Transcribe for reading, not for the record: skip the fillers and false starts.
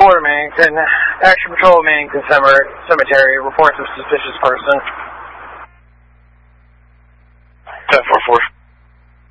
Florida Mannington. Action Patrol Mannington Cemetery reports a suspicious person.